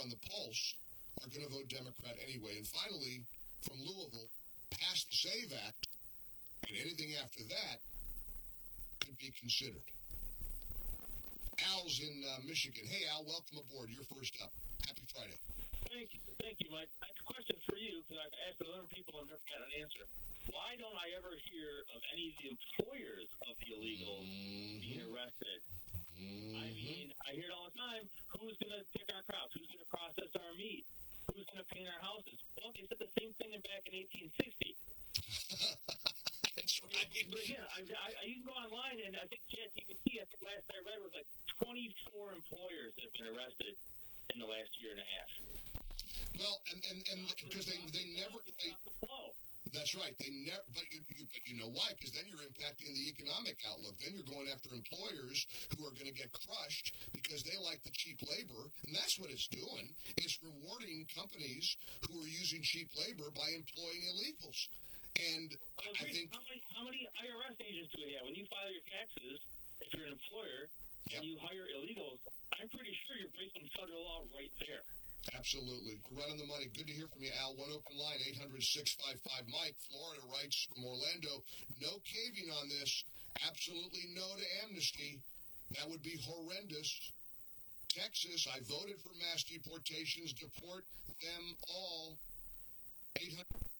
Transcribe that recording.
on the pulse are going to vote Democrat anyway. And finally, from Louisville, pass the SAVE Act, and anything after that could be considered. Al's in Michigan. Hey, Al, welcome aboard. You're first up. Happy Friday. Thank you, Mike. I have a question for you, because I've asked other people and never got an answer. Why don't I ever hear of any of the employers of the illegals being arrested? I mean, I hear it all the time. Who's going to pick our crops? Who's going to process our meat? Who's going to paint our houses? Well, they said the same thing back in 1860. That's right. But yeah, you can go online, and I think ChatGPT, I think last I read, was like 24 employers that have been arrested in the last year and a half. Well, and because they never that's right. They never. But you know why? Because then you're impacting the economic outlook. Then you're going after employers who are going to get crushed because they like the cheap labor, and that's what it's doing. It's rewarding companies who are using cheap labor by employing illegals. And I think how many IRS agents do we have? When you file your taxes, if you're an employer and you hire illegals, I'm pretty sure you're breaking federal law right there. Absolutely. Running the money. Good to hear from you, Al. One open line, 800-655-MIKE. Florida writes from Orlando, no caving on this. Absolutely no to amnesty. That would be horrendous. Texas, I voted for mass deportations. Deport them all. 800